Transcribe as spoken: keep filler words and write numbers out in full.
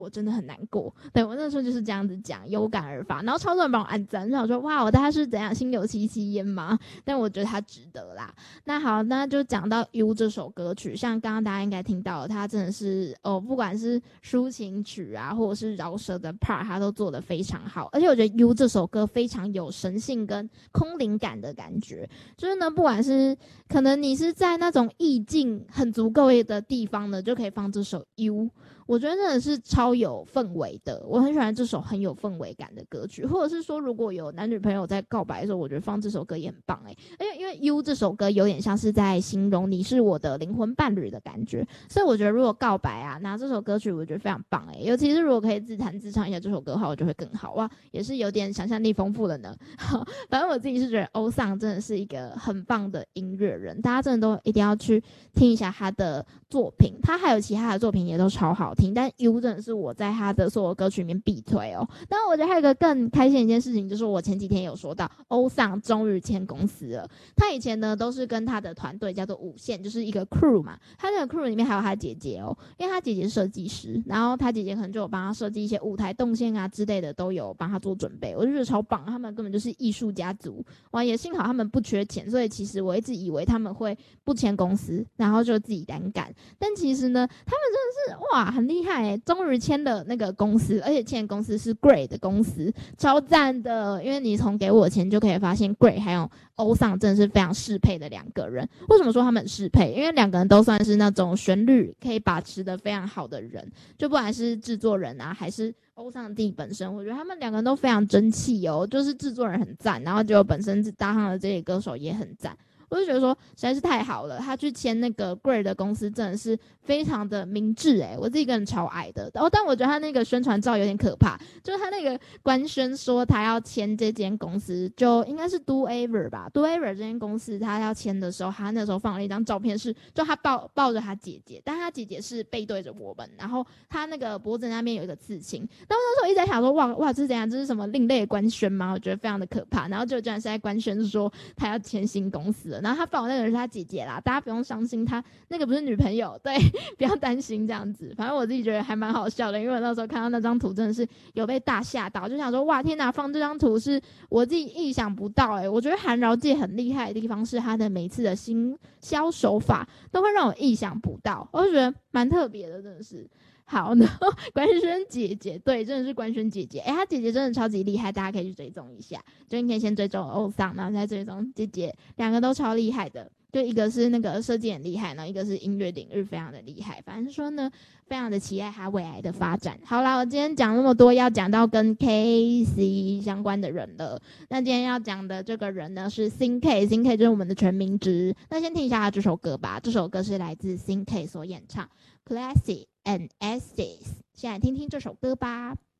我真的很难过。对，我那时候就是这样子讲，有感而发，然后超多人帮我按赞，就想说哇，我他是怎样心有戚戚焉吗？但我觉得他值得啦。那好，那就讲到 U 这首歌曲，像刚刚大家应该听到了，他真的是哦，不管是抒情曲啊，或者是饶舌的 part， 他都做得非常好。而且我觉得 U 这首歌非常有神性跟空灵感的感觉，就是呢，不管是可能你是在那种意境很足够的地方呢，就可以放这首 U。我觉得真的是超有氛围的，我很喜欢这首很有氛围感的歌曲，或者是说如果有男女朋友在告白的时候，我觉得放这首歌也很棒哎、欸，而且因为 U 这首歌有点像是在形容你是我的灵魂伴侣的感觉，所以我觉得如果告白啊拿这首歌曲，我觉得非常棒哎、欸，尤其是如果可以自弹自唱一下这首歌的话，我就会更好哇，也是有点想象力丰富了呢。反正我自己是觉得欧桑真的是一个很棒的音乐人，大家真的都一定要去听一下他的作品，他还有其他的作品也都超好听，但 U 真的是我在他的所有歌曲里面必推哦。但我觉得还有一个更开心的一件事情，就是我前几天有说到欧桑终于签公司了。他以前呢都是跟他的团队叫做五线，就是一个 crew 嘛，他那个 crew 里面还有他姐姐哦，因为他姐姐是设计师，然后他姐姐可能就有帮他设计一些舞台动线啊之类的，都有帮他做准备，我就觉得超棒，他们根本就是艺术家族哇！也幸好他们不缺钱，所以其实我一直以为他们会不签公司，然后就自己单干，但其实呢，他们真的是哇很厉害哎，终于签了那个公司，而且签的公司是 Grey 的公司，超赞的！因为你从给我钱就可以发现 Grey 还有欧桑真的是非常适配的两个人。为什么说他们很适配？因为两个人都算是那种旋律可以把持的非常好的人，就不管是制作人啊，还是欧桑自己本身，我觉得他们两个人都非常争气哦。就是制作人很赞，然后结果本身搭上的这些歌手也很赞。我就觉得说实在是太好了，他去签那个 Grey 的公司真的是非常的明智诶、欸，我自己一个人超爱的。然后但我觉得他那个宣传照有点可怕，就是他那个官宣说他要签这间公司，就应该是 Do Ever 吧 ，Do Ever 这间公司他要签的时候，他那时候放了一张照片是，就他抱抱着他姐姐，但他姐姐是背对着我们，然后他那个脖子那边有一个刺青。然后那时候一直在想说，哇哇，这是怎样？这是什么另类的官宣吗？我觉得非常的可怕。然后就居然是在官宣说他要签新公司了。然后他放我那个人是他姐姐啦，大家不用伤心，他那个不是女朋友，对，不要担心这样子。反正我自己觉得还蛮好笑的，因为我那时候看到那张图真的是有被大吓到，就想说哇天哪，放这张图是我自己意想不到哎、欸。我觉得韩饶界很厉害的地方是他的每一次的行销手法都会让我意想不到，我就觉得蛮特别的，真的是。好，然后官宣姐姐，对，真的是官宣姐姐，哎，她姐姐真的超级厉害，大家可以去追踪一下。就你可以先追踪欧桑，然后再追踪姐姐，两个都超厉害的。就一个是那个设计很厉害，然后一个是音乐领域非常的厉害。反正说呢，非常的期待他未来的发展。好啦，我今天讲那么多，要讲到跟 K C 相关的人了。那今天要讲的这个人呢是 Sing K，Sing K 就是我们的全名之。那先听一下他这首歌吧，这首歌是来自 Sing K 所演唱 Classy and Access， 先来听听这首歌吧。